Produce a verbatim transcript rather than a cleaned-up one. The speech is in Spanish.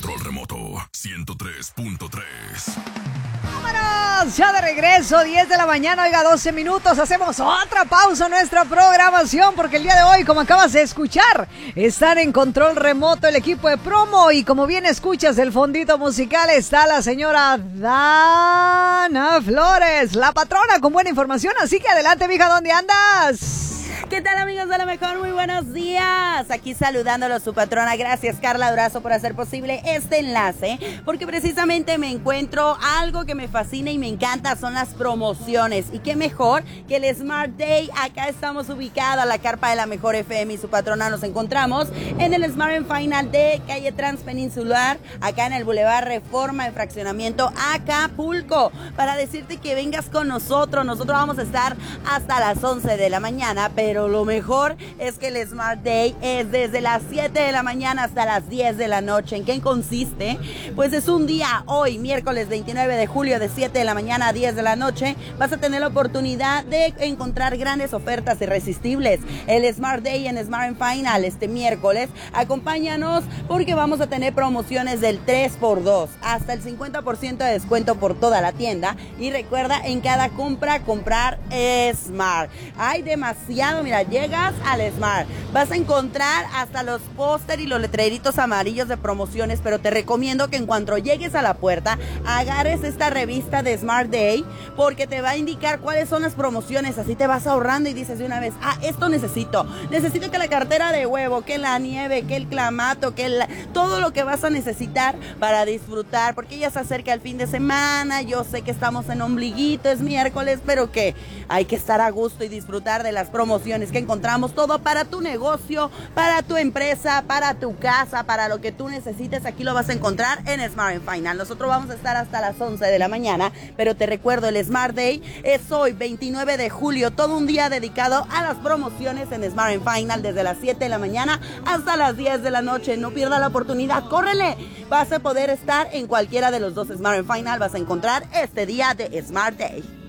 control remoto ciento tres punto tres. ¡Vámonos! Ya de regreso, diez de la mañana, oiga, doce minutos. Hacemos otra pausa en nuestra programación porque el día de hoy, como acabas de escuchar, están en control remoto el equipo de promo y como bien escuchas el fondito musical está la señora Dana Flores, la patrona con buena información. Así que adelante, mija, ¿dónde andas? ¿Qué tal, amigos de lo mejor? Muy buenos días. Aquí saludándolo su patrona. Gracias, Carla Durazo, por hacer posible este enlace, porque precisamente me encuentro algo que me fascina y me encanta, son las promociones. Y qué mejor que el Smart Day. Acá estamos ubicados a la carpa de la mejor F M y su patrona. Nos encontramos en el Smart and Final de calle Transpeninsular, acá en el Boulevard Reforma, en fraccionamiento Acapulco, para decirte que vengas con nosotros. Nosotros vamos a estar hasta las once de la mañana, pero lo mejor es que el Smart Day es desde las siete de la mañana hasta las diez de la noche. ¿En qué consiste? Pues es un día, hoy, miércoles veintinueve de julio, de siete de la mañana a diez de la noche, vas a tener la oportunidad de encontrar grandes ofertas irresistibles. El Smart Day en Smart and Final este miércoles, acompáñanos porque vamos a tener promociones del tres por dos, hasta el cincuenta por ciento de descuento por toda la tienda. Y recuerda, en cada compra, comprar Smart. Hay demasiado. Mira, llegas al Smart, vas a encontrar hasta los póster y los letreritos amarillos de promociones, pero te recomiendo que en cuanto llegues a la puerta, agarres esta revista de Smart Day, porque te va a indicar cuáles son las promociones, así te vas ahorrando y dices de una vez, ah, esto necesito, necesito que la cartera de huevo, que la nieve, que el clamato, que el, todo lo que vas a necesitar para disfrutar, porque ya se acerca el fin de semana. Yo sé que estamos en ombliguito, es miércoles, pero que hay que estar a gusto y disfrutar de las promociones que encontramos, todo para tu negocio, para tu empresa, para tu casa, para lo que tú necesites. Aquí lo vas a encontrar en Smart and Final. Nosotros vamos a estar hasta las once de la mañana, pero te recuerdo, el Smart Day es hoy, veintinueve de julio, todo un día dedicado a las promociones en Smart and Final, desde las siete de la mañana hasta las diez de la noche. No pierda la oportunidad, córrele. Vas a poder estar en cualquiera de los dos Smart and Final, vas a encontrar este día de Smart Day.